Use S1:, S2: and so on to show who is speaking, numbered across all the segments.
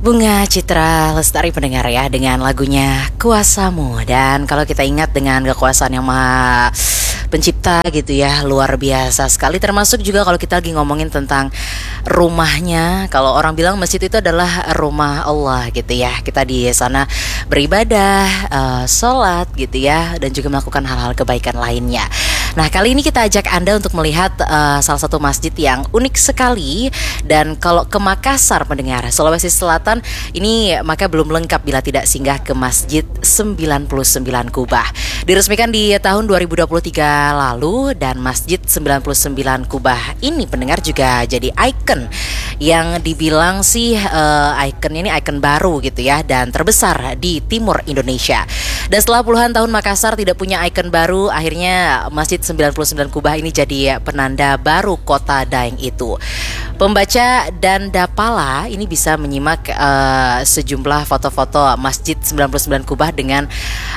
S1: Bunga Citra Lestari pendengar ya dengan lagunya Kuasamu. Dan kalau kita ingat dengan kekuasaan yang maha pencipta gitu ya, luar biasa sekali. Termasuk juga kalau kita lagi ngomongin tentang rumahnya. Kalau orang bilang masjid itu adalah rumah Allah gitu ya. Kita di sana beribadah, sholat gitu ya, dan juga melakukan hal-hal kebaikan lainnya. Nah, kali ini kita ajak Anda untuk melihat salah satu masjid yang unik sekali. Dan kalau ke Makassar pendengar, Sulawesi Selatan ini maka belum lengkap bila tidak singgah ke Masjid 99 Kubah. Diresmikan di tahun 2023 lalu, dan Masjid 99 Kubah ini pendengar juga jadi ikon yang dibilang sih ikon ini ikon baru gitu ya, dan terbesar di timur Indonesia. Dan setelah puluhan tahun Makassar tidak punya ikon baru, akhirnya Masjid 99 Kubah ini jadi penanda baru kota Daeng itu. Pembaca dan Dapala ini bisa menyimak sejumlah foto-foto Masjid 99 Kubah dengan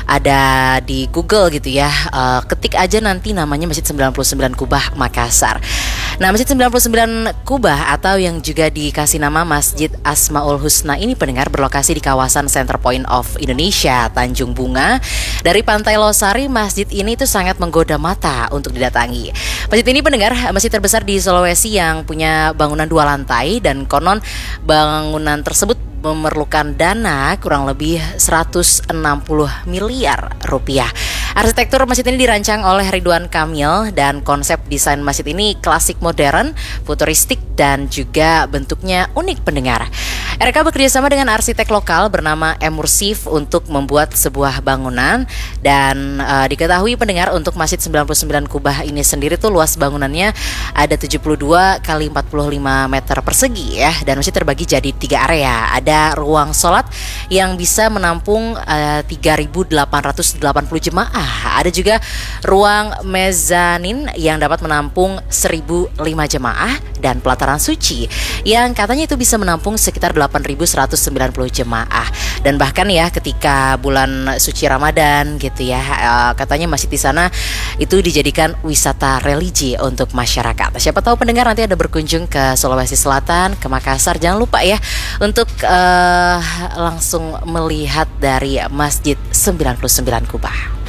S1: ada di Google gitu ya. Ketik aja nanti namanya Masjid 99 Kubah Makassar. Nah, Masjid 99 Kubah atau yang juga dikasih nama Masjid Asmaul Husna ini pendengar berlokasi di kawasan Center Point of Indonesia, Tanjung Bunga. Dari Pantai Losari, masjid ini tuh sangat menggoda mata untuk didatangi. Masjid ini pendengar masjid terbesar di Sulawesi yang punya bangunan 2 lantai, dan konon bangunan tersebut memerlukan dana kurang lebih 160 miliar rupiah. Arsitektur masjid ini dirancang oleh Ridwan Kamil, dan konsep desain masjid ini klasik modern, futuristik, dan juga bentuknya unik pendengar. RK bekerjasama dengan arsitek lokal bernama Emursif untuk membuat sebuah bangunan. Dan diketahui pendengar untuk Masjid 99 Kubah ini sendiri tuh luas bangunannya ada 72 kali 45 meter persegi ya. Dan masjid terbagi jadi 3 area. Ada ruang sholat yang bisa menampung 3.880 jemaah. Ada juga ruang mezanin yang dapat menampung 1.005 jemaah, dan pelataran suci yang katanya itu bisa menampung sekitar 8.190 jemaah. Dan bahkan ya ketika bulan suci Ramadan gitu ya, katanya masjid di sana itu dijadikan wisata religi untuk masyarakat. Siapa tahu pendengar nanti ada berkunjung ke Sulawesi Selatan, ke Makassar, jangan lupa ya untuk langsung melihat dari Masjid 99 Kubah.